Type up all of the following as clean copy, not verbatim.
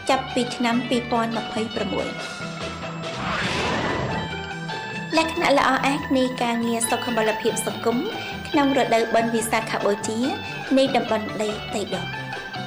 ចាប់ពីឆ្នាំ2026លក្ខណៈល្អឯកនៃការងារសុខុមាលភាពសង្គមក្នុងរដូវបុណ្យវិសាខបូជានៃតំបន់ដីតៃដក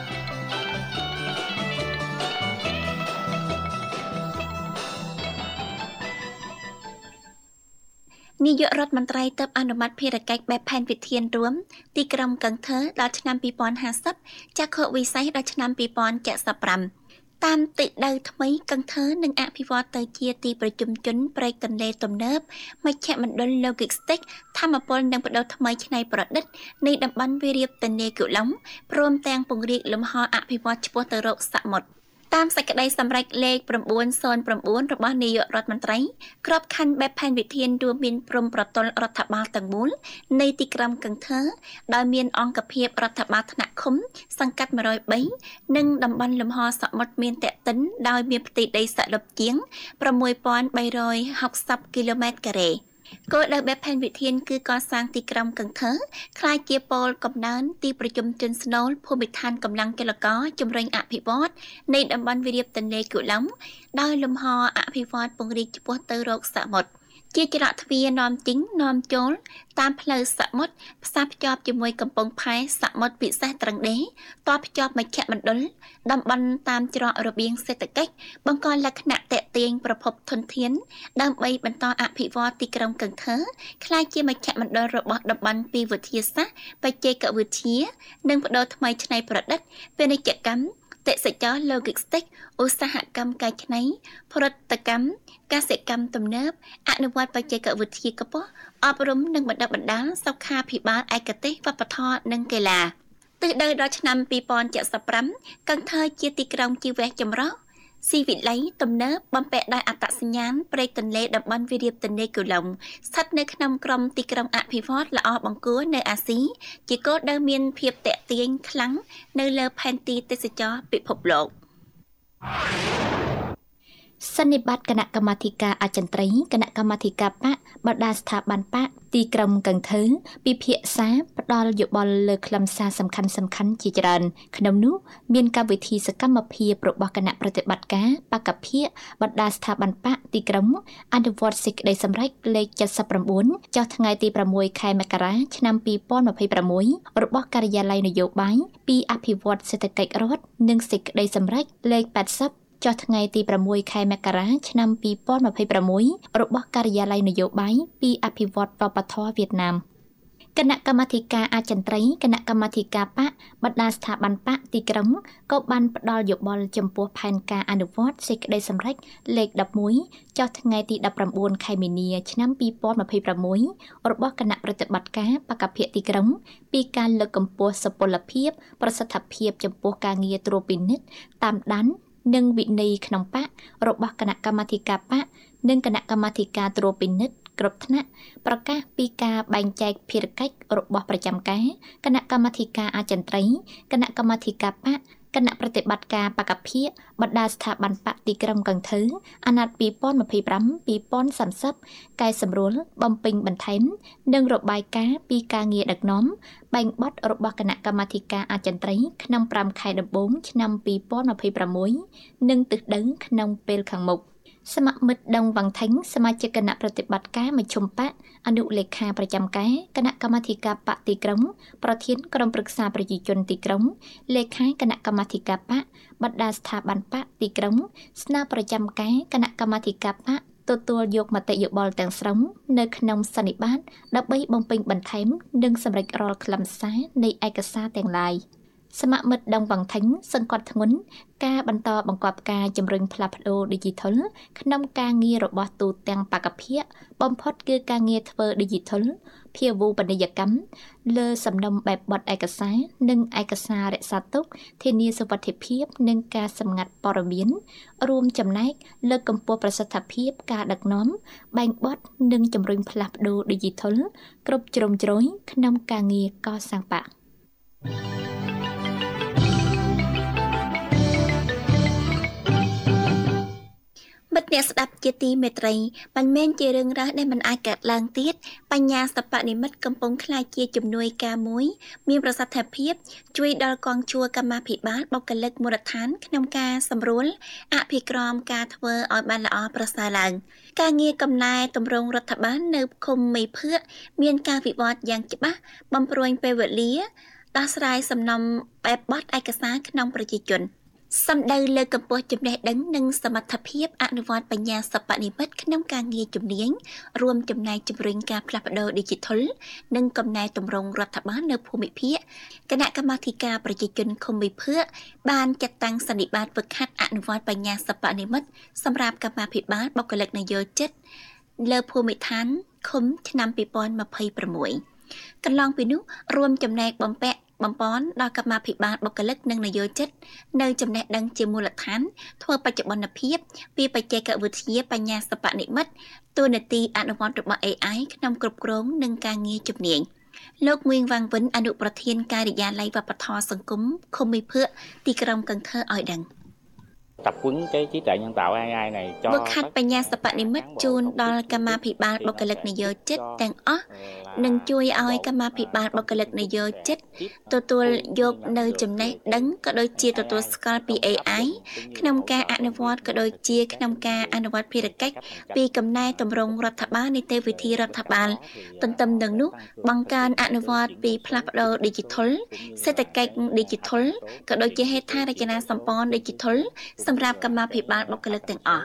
នាយករដ្ឋមន្ត្រីទើបអនុម័តភារកិច្ចបែបផែនវិធានរួមទីក្រុងកឹងថើដល់ឆ្នាំ2050ចក្ខុវិស័យដល់ឆ្នាំ2075តាមទិសដៅថ្មីកឹងថើនឹងអភិវឌ្ឍទៅជាទីប្រជុំជនព្រែកទន្លេទំនើបមជ្ឈមណ្ឌល Logistics ថាមពលនិងបដូរថ្មីច្នៃប្រឌិតនៃតំបន់វារីវទន្លេគូឡុងព្រមទាំងពង្រីកលំហអភិវឌ្ឍឆ្ពោះទៅរកសមុទ្រតាមសេចក្តីសម្រេចលេខ909របស់នាយករដ្ឋមន្ត្រីក្របខ័ណ្ឌបែបផែនវិធានរួមមានព្រំប្រទល់រដ្ឋបាលទាំងមូលនៃទីក្រុងកឹងថើដោយមានអង្គភាពរដ្ឋបាលថ្នាក់ឃុំសង្កាត់103និងតំបន់លំហសមុទ្រមានតេតិនដោយមានផ្ទៃដីសរុបជាង6360គីឡូម៉ែត្រការ៉េគោលដៅបែបផែនវិធានគឺកសាងទីក្រុងកឹងថើក្លាយជាពូលកំណើនទីប្រជុំជនស្នូលភូមិឋានកម្លាំងចលករជំរុញអភិវឌ្ឍនៃតំបន់វារីវទន្លេគូឡុងដោយលំហអភិវឌ្ឍពង្រីកឆ្ពោះទៅរកសមុទ្រជាច្រកទ្វារនាំចេញនាំចូលតាមផ្លូវសមុទ្រផ្សារភ្ជាប់ជាមួយកំពង់ផែសមុទ្រពិសេសត្រឹងដេតភ្ជាប់មជ្ឈមណ្ឌលតំបន់តាមច្រករបៀងសេដ្ឋកិច្ចបង្កលក្ខណៈតេទៀងប្រភពធនធានដើម្បីបន្តអភិវឌ្ឍទីក្រុងកឹងថើក្លាយជាមជ្ឈមណ្ឌលរបស់តំបន់ពីវិទ្យាសាស្ត្របច្ចេកវិទ្យានិងបដូរថ្មីច្នៃប្រឌិតពាណិជ្ជកម្មទេសចរ Logistics ឧស្សាហកម្មកែច្នៃផលិតកម្មកសិកម្មទំនើបអនុវត្តបច្ចេកវិទ្យាខ្ពស់អប់រំនិងបណ្ដុះបណ្ដាលសុខាភិបាលឯកទេសវប្បធម៌និងកីឡាទិសដៅដល់ឆ្នាំ2075កឹងថើជាទីក្រុងជីវៈចម្រុះស៊ីវិល័យទំនើបបំពាក់ដោយអត្តសញ្ញាណព្រែកទន្លេតំបន់វារីវទន្លេគូឡុងស្ថិតនៅក្នុងក្រុមទីក្រុងអភិវឌ្ឍល្អបង្គួរនៅអាស៊ីជាគោលដៅមានភាពទាក់ទាញខ្លាំងនៅលើផែនទីទេសចរពិភពលោកសន្និបាតគណៈកម្មាធិការអចិន្ត្រៃយ៍គណៈកម្មាធិការបកបណ្ដាស្ថាប័នបកទីក្រុងកឹងថើពិភាក្សាផ្ដល់យោបល់លើខ្លឹមសារសំខាន់ជាច្រើនក្នុងនោះមានកម្មវិធីសកម្មភាពរបស់គណៈប្រតិបត្តិការបកភិបណ្ដាស្ថាប័នបកទីក្រុងអនុវត្តសេចក្តីសម្រេចលេខ79ចុះថ្ងៃទី6ខែមករាឆ្នាំ2026របស់ការិយាល័យនយោបាយពីអភិវឌ្ឍសេដ្ឋកិច្ចរដ្ឋនិងសេចក្តីសម្រេចលេខ80ចុះថ្ងៃទី6ខែមករាឆ្នាំ2026របស់ការិយាល័យនយោបាយពីអភិវឌ្ឍវប្បធម៌វៀតណាមគណៈកម្មាធិការអចិន្ត្រៃយ៍គណៈកម្មាធិការបកបណ្ដាស្ថាប័នបកទីក្រុងក៏បានផ្ដល់យោបល់ចំពោះផែនការអនុវត្តសេចក្តីសម្រេចលេខ11ចុះថ្ងៃទី19ខែមីនាឆ្នាំ2026របស់គណៈប្រតិបត្តិការបកភិទីក្រុងពីការលើកកម្ពស់សុពលភាពប្រសិទ្ធភាពចំពោះការងារត្រួតពិនិត្យតាមដាននិងវិន័យក្នុងបករបស់គណៈកម្មាធិការបកនិងគណៈកម្មាធិការត្រួតពិនិត្យគ្រប់ថ្នាក់ប្រកាសពីការបែងចែកភារកិច្ចរបស់ប្រចាំការគណៈកម្មាធិការអចិន្ត្រៃយ៍គណៈកម្មាធិការបកគណៈប្រតិបត្តិការបកភិបណ្ដាស្ថាប័នបកទីក្រុងកឹងថើអាណត្តិ2025-2030កែសម្រួលបំពេញបន្ថែមនិងរបាយការណ៍ពីការងារដឹកនាំបែងបទរបស់គណៈកម្មាធិការអចិន្ត្រៃយ៍ក្នុង5ខែដំបូងឆ្នាំ2026និងទិសដៅក្នុងពេលខាងមុខសមមិត្តដងវ៉ាងថេងសមាជិកគណៈប្រតិបត្តិការមជ្ឈុំបកអនុលេខាប្រចាំការគណៈកម្មាធិការបកទីក្រុងប្រធានក្រុមប្រឹក្សាប្រជាជនទីក្រុងលេខាគណៈកម្មាធិការបកបណ្ដាស្ថាប័នបកទីក្រុងស្នើប្រចាំការគណៈកម្មាធិការបកទទួលយកមតិយោបល់ទាំងស្រុងនៅក្នុងសន្និបាតដើម្បីបំពេញបន្ថែមនិងសម្រេចរាល់ខ្លឹមសារនៃឯកសារទាំងឡាយសមមិត្តដងវ៉ាងថេងសង្កត់ធ្ងន់ការបន្តបង្គាប់ការជំរុញផ្លាស់ប្ដូរ Digital ក្នុងការងាររបស់ទូទាំងបកភិបំផុតគឺការងារធ្វើ Digital ភាវូបនីយកម្មលើសំណុំបែបបទឯកសារនិងឯកសាររក្សាទុកធានាសុវត្ថិភាពនិងការសម្ងាត់ព័ត៌មានរួមចំណែកលើកកម្ពស់ប្រសិទ្ធភាពការដឹកនាំបែងបទនិងជំរុញផ្លាស់ប្ដូរ Digital គ្រប់ជ្រុងជ្រោយក្នុងការងារកសាងបកមិត្តអ្នកស្ដាប់ជាទីមេត្រីមិនមែនជារឿងរ៉ាវដែលមិនអាចកើតឡើងទៀតបញ្ញាសិប្បនិមិត្តកំពុងក្លាយជាជំនួយការមួយមានប្រសិទ្ធភាពជួយដល់កងជួរកម្មាភិបាលបុគ្គលិកមូលដ្ឋានក្នុងការសម្រួលអភិក្រមការធ្វើឲ្យបានល្អប្រសើរឡើងការងារកំណែតម្រង់រដ្ឋបាលនៅឃុំមេភឿកមានការវិវត្តយ៉ាងច្បាស់បំព្រួយពេលវេលាដោះស្រាយសំណុំបែបបទឯកសារក្នុងប្រជាជនសំដៅលើកម្ពស់ចំណេះដឹងនិងសមត្ថភាពអនុវត្តបញ្ញាសិប្បនិម្មិតក្នុងការងារជំនាញរួមចំណែកជំរុញការផ្លាស់ប្ដូរ Digital និងកំណែតម្រង់រដ្ឋបាលនៅភូមិភាគគណៈកម្មាធិការប្រជាជនឃុំមេភឿកបានចាត់តាំងសន្និបាតហ្វឹកហាត់អនុវត្តបញ្ញាសិប្បនិម្មិតសម្រាប់កម្មាភិបាលបុគ្គលិកនយោជិតលើភូមិឋានឃុំឆ្នាំ2026កន្លងពីនោះរួមចំណែកបំពន់ដល់កម្មាភិបាលបុគ្គលិកនិងនយោជិតនៅចំណេះដឹងជាមូលដ្ឋានធ្វើបច្ចុប្បន្នភាពពីបច្ចេកវិទ្យាបញ្ញាសិប្បនិម្មិតតួនាទីអនុវត្តរបស់ AI ក្នុងគ្រប់គ្រងនិងការងារជំនាញលោកងឿងវ៉ាងវិនអនុប្រធានការិយាល័យវប្បធម៌សង្គមឃុំមេភឿកទីក្រុងcần Thơឲ្យដឹង tập huấn cái trí tuệ nhân tạo AI này cho វឹកហាត់បញ្ញាសិប្បនិម្មិតជូនដល់កម្មាភិបាលបុគ្គលិកនយោជិតទាំងអស់និងជួយឲ្យកម្មាភិបាលបុគ្គលិកនយោជិតទទួលយកនៅចំណេះដឹងក៏ដូចជាទទួលស្គាល់ពី AI ក្នុងការអនុវត្តក៏ដូចជាក្នុងការអនុវត្តភារកិច្ចពីកំណែតម្រង់រដ្ឋបាលនីតិវិធីរដ្ឋបាលទន្ទឹមនឹងនោះបង្កើនអនុវត្តពីផ្លាស់ប្ដូរ Digital សេដ្ឋកិច្ច Digital ក៏ដូចជាហេដ្ឋារចនាសម្ព័ន្ធ Digital សម្រាប់កម្មាភិបាលបុគ្គលិកទាំងអស់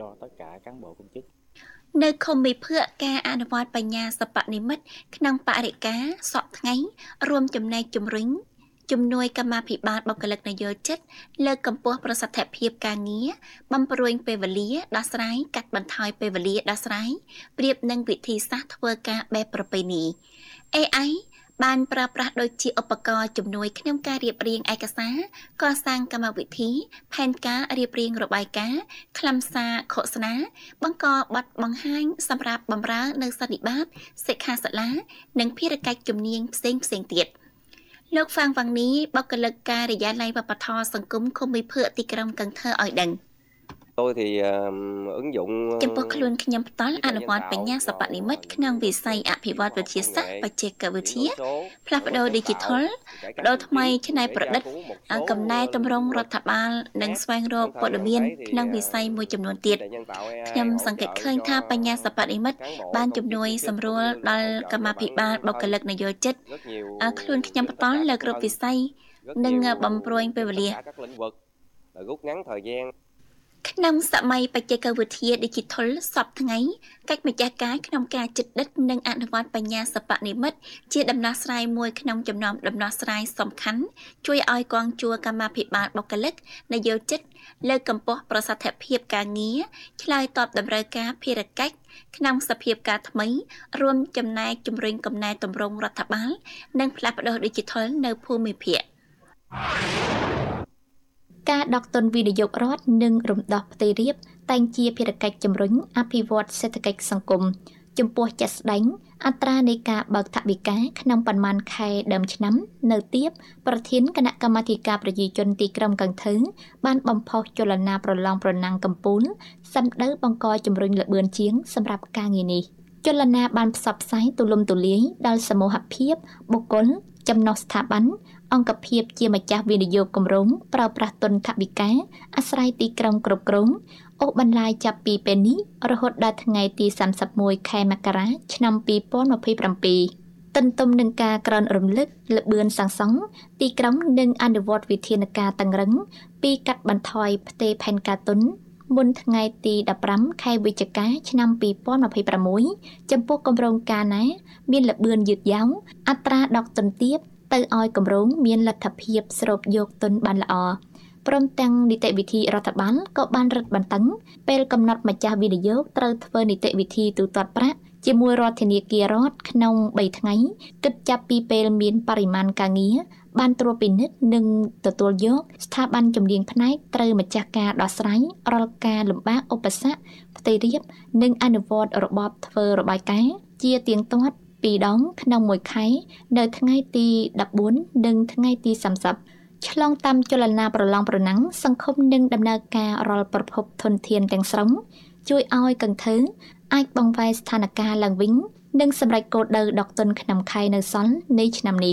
នៅឃុំមេភឿកការអនុវត្តបញ្ញាសិប្បនិម្មិតក្នុងបរិការសក់ថ្ងៃរួមចំណែកជំនួយកម្មាភិបាលបុគ្គលិកនយោជិតលើកកម្ពស់ប្រសិទ្ធភាពការងារបំព្រួយពេលវេលាដោះស្រាយកាត់បន្ថយពេលវេលាដោះស្រាយប្រៀបនឹងវិធីសាស្ត្រធ្វើការបែបប្រពៃណី AI បានប្រើប្រាស់ដូចជាឧបករណ៍ជំនួយក្នុងការរៀបរៀងឯកសារកសាងកម្មវិធីផែនការរៀបរៀងរបាយការណ៍ខ្លឹមសារឃោសនាបង្កបទបង្ហាញសម្រាប់បម្រើនៅសន្និបាតសិក្ខាសាលានិងភារកិច្ចជំនាញផ្សេងទៀតលោកហ្វាងវ៉ាងនីបុគ្គលិកការិយាល័យវប្បធម៌សង្គមឃុំមេភឿកទីក្រុងcần Thơឲ្យដឹង tôi thì ứng dụng ចំពោះខ្លួនខ្ញុំផ្ទាល់អនុវត្តបញ្ញាសិប្បនិម្មិតក្នុងវិស័យអភិវឌ្ឍវិទ្យាសាស្ត្របច្ចេកវិទ្យាផ្លាស់ប្ដូរ Digital បដូរថ្មីច្នៃប្រឌិតកំណែតម្រង់រដ្ឋបាលនិងស្វែងរកព័ត៌មានក្នុងវិស័យមួយចំនួនទៀតខ្ញុំសង្កេតឃើញថាបញ្ញាសិប្បនិម្មិតបានជំនួយសម្រួលដល់កម្មាភិបាលបុគ្គលិកនយោជិតខ្លួនខ្ញុំផ្ទាល់លើគ្រប់វិស័យនិងបំព្រួយពេលវេលា rút ngắn thời gian ក្នុងសម័យបច្ចេកវិទ្យា Digital សពថ្ងៃកិច្ចម្ចាស់ការក្នុងការជិតដិតនិងអនុវត្តបញ្ញាសិប្បនិម្មិតជាដំណោះស្រាយមួយក្នុងចំណោមដំណោះស្រាយសំខាន់ជួយឲ្យកងជួរកម្មាភិបាលបុគ្គលិកនយោជិតលើកកម្ពស់ប្រសិទ្ធភាពការងារឆ្លើយតបតម្រូវការភារកិច្ចក្នុងសភាពការថ្មីរួមចំណែកជំរុញកំណែតម្រង់រដ្ឋបាលនិងផ្លាស់ប្ដូរ Digital នៅភូមិភាគការដកទុនវិនិយោគរដ្ឋនិងរំដោះផ្ទៃរាបតែងជាភារកិច្ចជំរុញអភិវឌ្ឍសេដ្ឋកិច្ចសង្គមចំពោះចាត់ស្ដែងអត្រានៃការបើកថវិកាក្នុងប៉ុន្មានខែដើមឆ្នាំនៅទៀបប្រធានគណៈកម្មាធិការប្រជាជនទីក្រុងcần Thơបានបំផុសចលនាប្រឡងប្រណាំងកំពូលសម្ដៅបង្កជំរុញល្បឿនជាងសម្រាប់ការងារនេះចលនាបានផ្សព្វផ្សាយទូលំទូលាយដល់សមូហភាពបុគ្គលចំណុះស្ថាប័នអង្គភាពជាម្ចាស់វិនិយោគគម្រោងប្រើប្រាស់ទុនថវិកាអាស្រ័យទីក្រុងគ្រប់គ្រងអូសបន្លាយចាប់ពីពេលនេះរហូតដល់ថ្ងៃទី31ខែមករាឆ្នាំ2027ទន្ទឹមនឹងការក្រើនរំលឹកល្បឿនសាងសង់ទីក្រុងនិងអនុវត្តវិធានការតឹងរ៉ឹងពីកាត់បន្ថយផ្ទេរផែនការទុនមុនថ្ងៃទី15ខែវិច្ឆិកាឆ្នាំ2026ចំពោះគម្រោងការណាមានល្បឿនយឺតយ៉ាវអត្រាដកទុនទាបទៅឲ្យគម្រោងមានលទ្ធភាពស្រូបយកទុនបានល្អព្រមទាំងនីតិវិធីរដ្ឋបាលក៏បានរឹតបន្តឹងពេលកំណត់ម្ចាស់វិនិយោគត្រូវធ្វើនីតិវិធីទូទាត់ប្រាក់ជាមួយរដ្ឋធនាគាររដ្ឋក្នុង3ថ្ងៃគិតចាប់ពីពេលមានបរិមាណការងារបានត្រួតពិនិត្យនិងទទួលយកស្ថាប័នជំនាញផ្នែកត្រូវម្ចាស់ការដោះស្រាយរាល់ការលំបាកឧបសគ្គផ្ទៃរាបនិងអនុវត្តរបបធ្វើរបាយការណ៍ជាទៀងទាត់2ដងក្នុងមួយខែនៅថ្ងៃទី14និងថ្ងៃទី30ឆ្លងតាមចលនាប្រឡងប្រណាំងសង្គមនិងដំណើរការរាល់ប្រភពធនធានទាំងស្រុងជួយឲ្យកង្thưអាចបង្វែរស្ថានភាពឡើងវិញនិងសម្រេចគោលដៅដកទុនក្នុងខែនៅសល់នៃឆ្នាំនេះ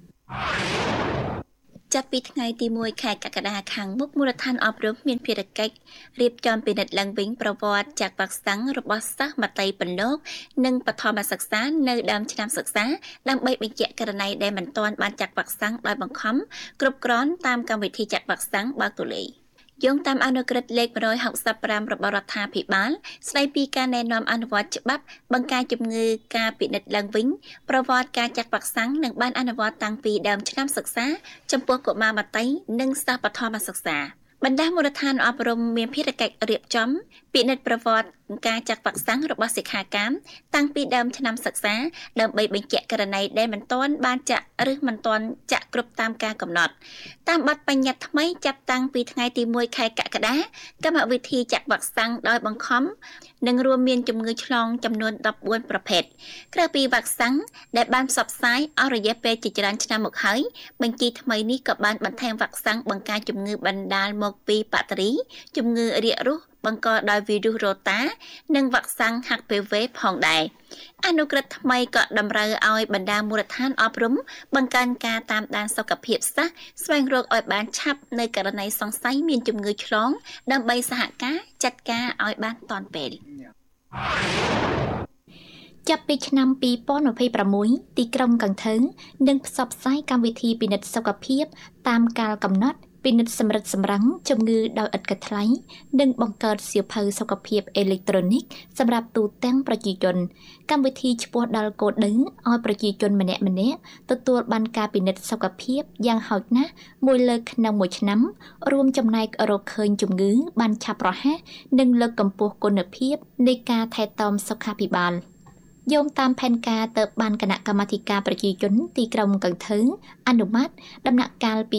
ចាប់ពីថ្ងៃទី1ខែកក្កដាខាងមុខមូលដ្ឋានអប់រំមានភារកិច្ចរៀបចំពិនិត្យឡើងវិញប្រវត្តិចាក់វ៉ាក់សាំងរបស់សិស្សមត្តេយ្យបណ្ឌោកនិងបឋមសិក្សានៅដើមឆ្នាំសិក្សាដើម្បីបញ្ជាក់ករណីដែលមិនទាន់បានចាក់វ៉ាក់សាំងដោយបង្ខំគ្រប់គ្រាន់តាមកម្មវិធីចាក់វ៉ាក់សាំងបើកទូលាយ យោងតាមអនុក្រឹត្យលេខ 165 របស់រដ្ឋាភិបាលស្ដីពីការណែនាំអនុវត្តច្បាប់បង្ការជំងឺការពិនិត្យឡើងវិញប្រវត្តិការចាក់វ៉ាក់សាំងនឹងបានអនុវត្តតាំងពីដើមឆ្នាំសិក្សាចំពោះកុមារមត្តេយ្យនិងសិស្សបឋមសិក្សា បណ្ដាមូលដ្ឋានអប់រំមានភារកិច្ចរៀបចំពិនិត្យប្រវត្តិការចាក់វ៉ាក់សាំងរបស់សិក្ខាកាមតាំងពីដើមឆ្នាំសិក្សាដើម្បីបញ្ជាក់ករណីដែលមិនទាន់បានចាក់ឬមិនទាន់ចាក់គ្រប់តាមការកំណត់តាមបទបញ្ញត្តិថ្មីចាប់តាំងពីថ្ងៃទី1ខែកក្កដាកម្មវិធីចាក់វ៉ាក់សាំងដោយបង្ខំនឹងរួមមានជំងឺឆ្លងចំនួន 14 ប្រភេទក្រៅពីវ៉ាក់សាំងដែលបានផ្សព្វផ្សាយអស់រយៈពេលជាច្រើនឆ្នាំមកហើយបញ្ជីថ្មីនេះក៏បានបន្ថែមវ៉ាក់សាំងបង្ការជំងឺបណ្ដាលមកពីបាក់តេរីជំងឺរាគរូសបង្កដោយវីរុសរ៉ូតានិងវ៉ាក់សាំង HPV ផងដែរអនុក្រឹត្យថ្មីក៏តម្រូវឲ្យបណ្ដាមូលដ្ឋានអប់រំបង្កើនការតាមដានសុខភាពសិស្សស្វែងរកឲ្យបានឆាប់នៅករណីសង្ស័យមានជំងឺឆ្លងដើម្បីសហការចាត់ការឲ្យបានទាន់ពេលចាប់ពីឆ្នាំ 2026 ទីក្រុងកង្thưនឹងផ្សព្វផ្សាយកម្មវិធីពិនិត្យសុខភាពតាមកាលកំណត់ពិនិត្យសម្រិតសម្រាំងជំងឺដោយឥតគិតថ្លៃនិងបង្កើតសៀវភៅសុខភាពអេឡិចត្រូនិកសម្រាប់ទូទាំងប្រជាជនកម្មវិធីឆ្ពោះដល់គោលដៅឲ្យប្រជាជនម្នាក់ៗទទួលបានការពិនិត្យសុខភាពយ៉ាងហោចណាស់មួយលើកក្នុងមួយឆ្នាំរួមចំណែករកឃើញជំងឺបានឆាប់រហ័សនិងលើកកម្ពស់គុណភាពនៃការថែទាំសុខាភិបាល យោងតាមផែនការទៅបានគណៈកម្មាធិការប្រជាជនទីក្រុងកង្thưអនុម័តដំណាក់កាល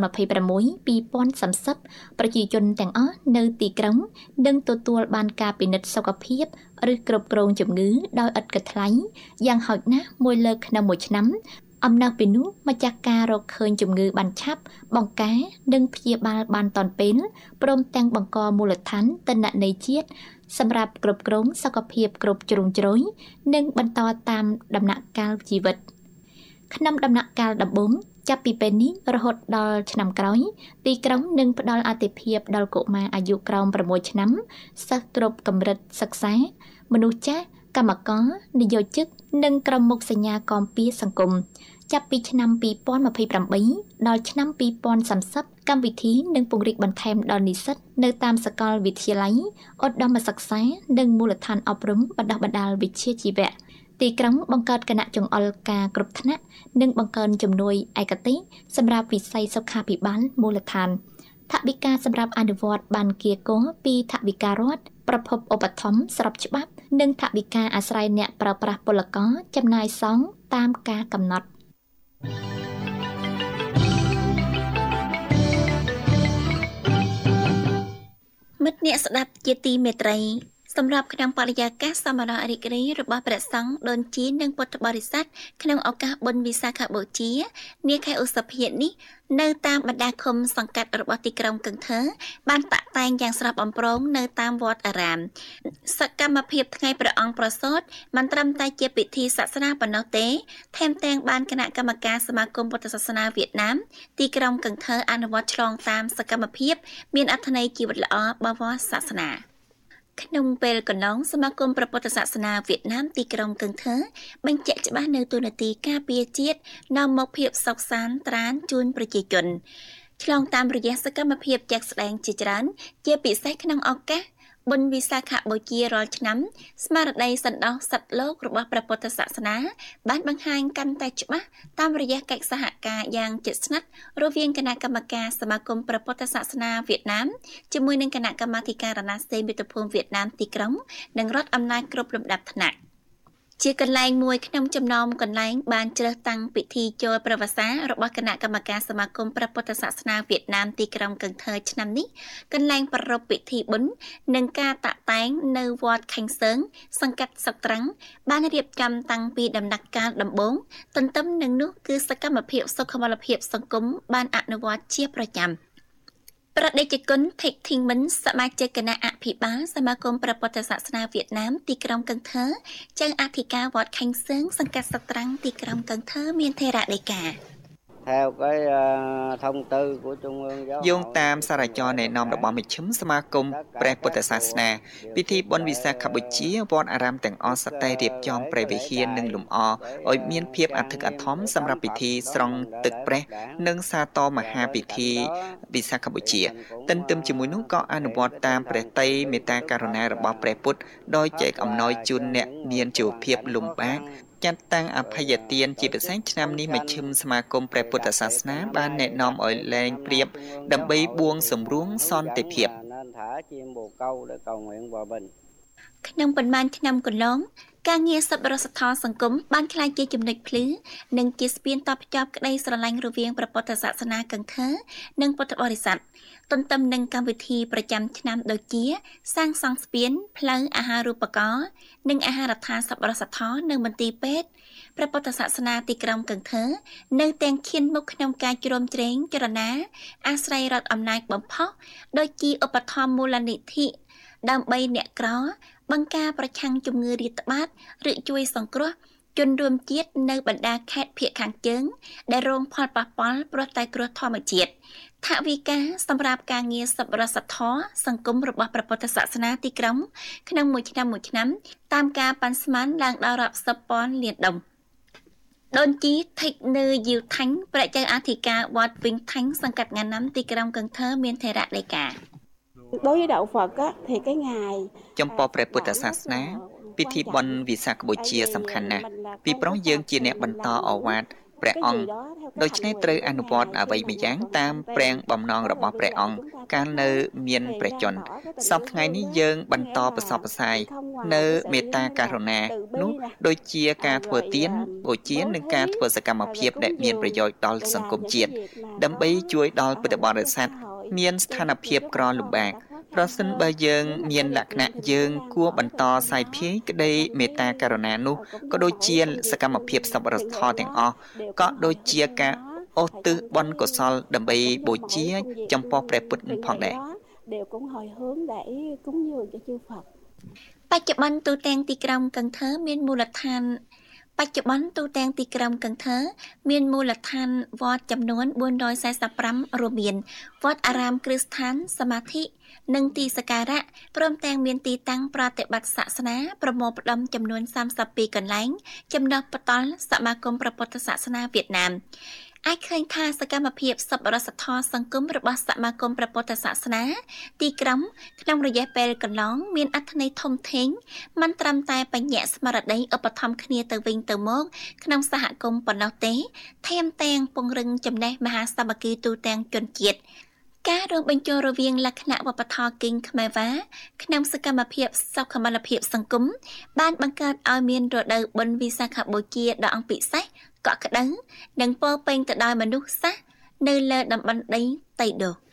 2026-2030 ប្រជាជនទាំងអស់នៅទីក្រុងនឹងទទួលបានការពិនិត្យសុខភាពឬគ្រប់គ្រងជំងឺដោយឥតគិតថ្លៃយ៉ាងហោចណាស់មួយលើកក្នុងមួយឆ្នាំអំណះពីនោះម្ចាស់ការរកឃើញជំងឺបានឆាប់បង្ការនិងព្យាបាលបានទាន់ពេលព្រមទាំងបង្កមូលដ្ឋានទិន្នន័យជាតិសម្រាប់គ្រប់គ្រងសុខភាពគ្រប់ជ្រុងជ្រោយនិងបន្តតាមដំណាក់កាលជីវិតក្នុងដំណាក់កាលដំបូងចាប់ពីពេលនេះរហូតដល់ឆ្នាំក្រោយទីក្រុងនឹងផ្ដល់អាទិភាពដល់កុមារអាយុក្រោម 6 ឆ្នាំសិស្សគ្រប់កម្រិតសិក្សាមនុស្សចាស់កម្មករនិយោជិកនិងក្រុមមុខសញ្ញាគាំពៀសង្គមចាប់ពីឆ្នាំ 2028 ដល់ឆ្នាំ 2030 កម្មវិធីនឹងពង្រីកបន្ថែមដល់និស្សិតនៅតាមសាកលវិទ្យាល័យឧត្តមសិក្សានិងមូលដ្ឋានអប់រំបណ្ដុះបណ្ដាលវិជ្ជាជីវៈទីក្រុងបង្កើតគណៈចង្អុលការគ្រប់ថ្នាក់និងបង្កើនជំនួយឯកទេសសម្រាប់វិស័យសុខាភិបាលមូលដ្ឋានថវិកាសម្រាប់អនុវត្តបានគៀកពីថវិការដ្ឋប្រភពឧបត្ថម្ភស្របច្បាប់និងថវិកាអាស្រ័យអ្នកប្រើប្រាស់ពលករចំណាយសងតាមការកំណត់មិត្តអ្នកស្ដាប់ជាទីមេត្រីសម្រាប់ក្នុងបរិយាកាសសមរៈរីករាយរបស់ព្រះសង្ឃដូនជានិងពុទ្ធបរិស័ទក្នុងឱកាសបុណ្យវិសាខបូជានាខែឧសភានេះនៅតាមបណ្ដាឃុំសង្កាត់របស់ទីក្រុងកង្thưបានតាក់តែងយ៉ាងស្រស់បំព្រងនៅតាមវត្តអារាមសកម្មភាពថ្ងៃព្រះអង្គប្រសូតមិនត្រឹមតែជាពិធីសាសនាប៉ុណ្ណោះទេថែមទាំងបានគណៈកម្មការសមាគមពុទ្ធសាសនាវៀតណាមទីក្រុងកង្thưអនុវត្តឆ្លងតាមសកម្មភាពមានអត្ថន័យជីវិតល្អបវរសាសនា ក្នុងពេលកន្លងសមាគមព្រះពុទ្ធសាសនាវៀតណាមទីក្រុងកង្thưបញ្ជាក់ច្បាស់នៅទូនាទីការពារជាតិនាំមកភាពសុខសាន្តត្រានជូនប្រជាជនឆ្លងតាមរយៈសកម្មភាពជាក់ស្ដែងជាច្រើនជាពិសេសក្នុងឱកាសបុណ្យវិសាខបូជារាល់ឆ្នាំស្មារតីសន្តោសសត្វលោករបស់ព្រះពុទ្ធសាសនាបានបង្ហាញកាន់តែច្បាស់តាមរយៈកិច្ចសហការយ៉ាងជិតស្និទ្ធរវាងគណៈកម្មការសមាគមព្រះពុទ្ធសាសនាវៀតណាមជាមួយនឹងគណៈកម្មាធិការអាណាសេមាតុភូមិវៀតណាមទីក្រុងនិងរដ្ឋអំណាចគ្រប់លំដាប់ថ្នាក់ ជាកន្លែងមួយក្នុងចំណោមកន្លែងបានជ្រើសតាំងពិធីចូលប្រវត្តិសាស្ត្ររបស់គណៈកម្មការសមាគមព្រះពុទ្ធសាសនាវៀតណាមទីក្រុងកង្thưឆ្នាំនេះកន្លែងប្រារព្ធពិធីបុណ្យនិងការតាក់តែងនៅវត្តខេងសើងសង្កាត់សុកត្រាំងបានរៀបចំតាំងពីដំណាក់កាលដំបូងទន្ទឹមនឹងនោះគឺសកម្មភាពសុខុមាលភាពសង្គមបានអនុវត្តជាប្រចាំប្រដេជគុណ Thich Thich Minh សមាជិកគណៈអភិបាលសមាគមព្រះពុទ្ធសាសនាវៀតណាមទីក្រុងកឹងថឺចឹងអធិការវត្តខេងសឿងសង្កាត់សត្រាំងទីក្រុងកឹងថឺមានថេរដីកា theo cái thông tư của Trung ương giáo យោងតាមសារចរណែនាំរបស់មជ្ឈិមសមាគមព្រះពុទ្ធសាសនាពិធីបុណ្យវិសាខបូជាវត្តអារាមទាំងអស់សតែរៀបចំព្រះវិហារនិងលំអឲ្យមានភាពអធិកអធមសម្រាប់ពិធីស្រង់ទឹកព្រះនិងសាទរមហាពិធីវិសាខបូជាទន្ទឹមជាមួយនោះក៏អនុវត្តតាមព្រះតីមេត្តាករុណារបស់ព្រះពុទ្ធដោយចែកអំណោយជូនអ្នកមានជីវភាពលំបាកចាត់តាំងអភ័យទានជាពិសេសឆ្នាំនេះមជ្ឈិមសមាគមព្រះពុទ្ធសាសនាបានណែនាំឲ្យលែងព្រៀបដើម្បីបួងសម្រួងសន្តិភាពក្នុងប៉ុន្មានឆ្នាំកន្លងការងារសប្បុរសធម៌សង្គមបានក្លាយជាចំណុចភ្លឺនិងជាស្ពានតភ្ជាប់ក្តីស្រឡាញ់រវាងព្រះពុទ្ធសាសនាកឹងថឺនិងពុទ្ធបរិស័ទទន្ទឹមនឹងកម្មវិធីប្រចាំឆ្នាំដូចជាសាងសង់ស្ពានផ្លូវអាហារូបករណ៍និងអាហារដ្ឋានសប្បុរសធម៌នៅមន្ទីរពេទ្យព្រះពុទ្ធសាសនាទីក្រុងកឹងថឺនៅទាំងឈានមុខក្នុងការជ្រោមជ្រែងចរណាអាស្រ័យរដ្ឋអំណាចបំផុសដូចជាឧបត្ថម្ភមូលនិធិដើម្បីអ្នកក្របង្ការប្រឆាំងជំងឺរាតត្បាតឬជួយសង្គ្រោះជនរួមជាតិនៅបណ្ដាខេត្តភាគខាងជើងដែលរងផលប៉ះពាល់ព្រោះតែគ្រោះធម្មជាតិថវិកាសម្រាប់ការងារសប្បុរសធម៌សង្គមរបស់ព្រះពុទ្ធសាសនាទីក្រុងក្នុងមួយឆ្នាំតាមការប៉ាន់ស្មានឡើងដល់រាប់សិបពាន់លានដុល្លារដូនជីថិចនៅយាវថាញ់ប្រជាអធិការវត្តវិញថាញ់សង្កាត់ងាណាំទីក្រុងកឹងថឺមានថេរដីកា đối với đạo Phật á, thì cái ngày ចំពោះព្រះពុទ្ធសាសនាពិធីបុណ្យវិសាខបូជាសំខាន់ណាស់ពីព្រោះយើងជាអ្នកបន្តឱវាទព្រះអង្គដូច្នេះត្រូវអនុវត្តអ្វីម្យ៉ាងតាមព្រះបំណងរបស់ព្រះអង្គកាលនៅមានព្រះជន្មសពថ្ងៃនេះយើងបន្តប្រសពផ្សាយនៅមេត្តាករុណានោះដូចជាការធ្វើទានបូជានិងការធ្វើសកម្មភាពដែលមានប្រយោជន៍ដល់សង្គមជាតិដើម្បីជួយដល់ពុទ្ធបរិស័ទមានស្ថានភាពក្រលំបាកប្រសិនបើយើងមានលក្ខណៈយើងគួរបន្តសាយភាយក្តីមេត្តាករុណានោះក៏ដូចជាសកម្មភាពសប្បុរសធម៌ទាំងអស់ក៏ដូចជាការអូសទិសបុណ្យកុសលដើម្បីបូជាចំពោះព្រះពុទ្ធផងដែរ đều cũng hồi hướng để cúng dường cho chư Phật បច្ចុប្បន្នទូទាំងទីក្រុងកឹងថឺមានមូលដ្ឋានវត្តចំនួន445រួមមានវត្តអារាមគ្រឹះស្ថានសមាធិនិងទីសក្ការៈព្រមទាំងមានទីតាំងប្រតិបត្តិសាសនាប្រមូលផ្ដុំចំនួន32កន្លែងចំណុះបន្តសមាគមព្រះពុទ្ធសាសនាវៀតណាម អាចឃើញថាសកម្មភាពសប្បុរសធម៌សង្គមរបស់សមាគមព្រះពុទ្ធសាសនាទីក្រុងក្នុងរយៈពេលកន្លងមានអត្ថន័យធំធេងមិនត្រឹមតែបញ្ញស្មារតីឧបត្ថម្ភគ្នាទៅវិញទៅមកក្នុងសហគមន៍ប៉ុណ្ណោះទេថែមទាំងពង្រឹងចំណេះមហាសាមគ្គីទូទាំងជនជាតិការរួមបញ្ចូលរវាងលក្ខណៈវប្បធម៌គិញខ្មែរវ៉ាក្នុងសកម្មភាពសុខុមាលភាពសង្គមបានបង្កើតឲ្យមានរដូវបុណ្យវិសាខបូជាដ៏អង្គពិសេសកក់ក្ដៅនិងពោរពេញទៅដោយមនុស្សសាសន៍នៅលើតំបន់ដីតៃដូ